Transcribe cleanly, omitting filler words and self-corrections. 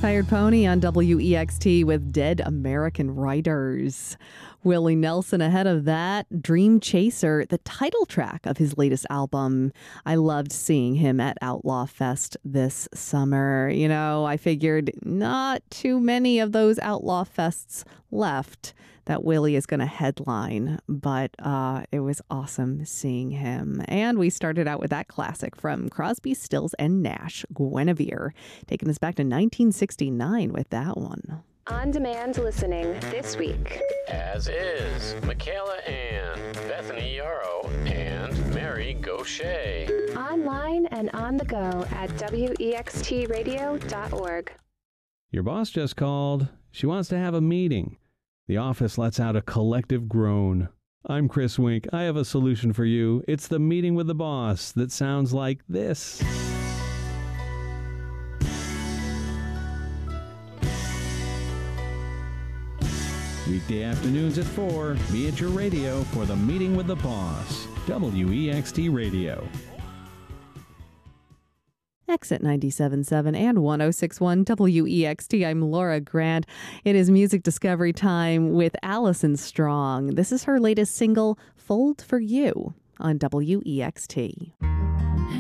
Tired Pony on WEXT with Dead American Writers. Willie Nelson ahead of that, Dream Chaser, the title track of his latest album. I loved seeing him at Outlaw Fest this summer. You know, I figured not too many of those Outlaw Fests left that Willie is going to headline, but it was awesome seeing him. And we started out with that classic from Crosby, Stills, and Nash, Guinevere, taking us back to 1969 with that one. On-demand listening this week. As is Michaela Ann, Bethany Yarrow, and Mary Gaucher. Online and on the go at wextradio.org. Your boss just called. She wants to have a meeting. The office lets out a collective groan. I'm Chris Wink. I have a solution for you. It's the meeting with the boss that sounds like this. Weekday afternoons at 4, be at your radio for the meeting with the boss. WEXT Radio. Exit 97.7 and 106.1 WEXT. I'm Laura Grant. It is music discovery time with Allison Strong. This is her latest single, Fold for You, on WEXT.